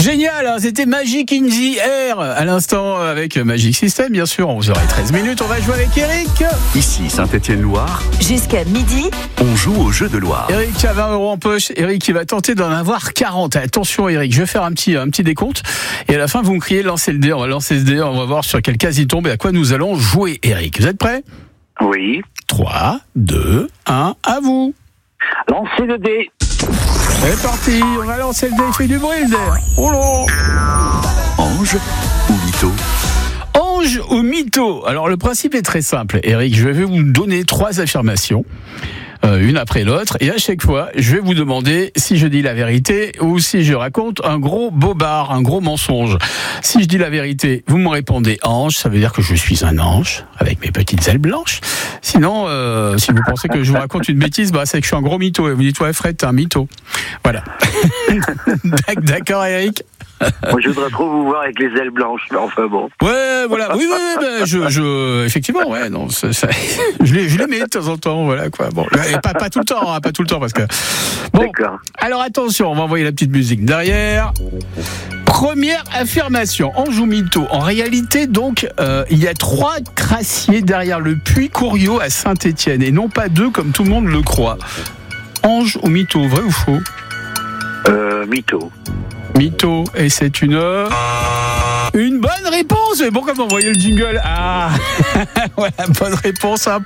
Génial, hein, c'était Magic in the Air à l'instant avec Magic System, bien sûr. 11h13 minutes, on va jouer avec Eric. Ici Saint-Étienne-Loire. Jusqu'à midi. On joue au jeu de Loire. Eric a 20 € en poche. Eric, il va tenter d'en avoir 40. Attention, Eric, je vais faire un petit décompte. Et à la fin, vous me criez lancez le dé. On va lancer ce dé. On va voir sur quelle case il tombe et à quoi nous allons jouer, Eric. Vous êtes prêts ? Oui. 3, 2, 1, à vous. Lancez le dé. C'est parti, on va lancer le dé. Il fait du bruit, le dé. Oh là. Ange ou mytho ? Ange ou mytho ? Alors, le principe est très simple, Eric. Je vais vous donner 3 affirmations. Une après l'autre, et à chaque fois, je vais vous demander si je dis la vérité ou si je raconte un gros bobard, un gros mensonge. Si je dis la vérité, vous me répondez ange, ça veut dire que je suis un ange, avec mes petites ailes blanches. Sinon, si vous pensez que je vous raconte une bêtise, c'est que je suis un gros mytho, et vous dites, ouais Fred, t'es un mytho. Voilà. D'accord, Eric ? Moi, je voudrais trop vous voir avec les ailes blanches, mais enfin bon. Ouais, voilà. Oui, effectivement, ouais, non, je les mets de temps en temps, voilà, quoi. Bon, pas tout le temps, hein, pas tout le temps, parce que. Bon. D'accord. Alors, attention, on va envoyer la petite musique derrière. Première affirmation, ange ou mytho. En réalité, donc, il y a 3 crassiers derrière le puits Couriot à Saint-Étienne, et non pas 2 comme tout le monde le croit. Ange ou mytho, vrai ou faux ? Mytho. Mytho, et c'est une bonne réponse. Mais bon, comme envoyer le jingle. Ah, voilà, bonne réponse, 1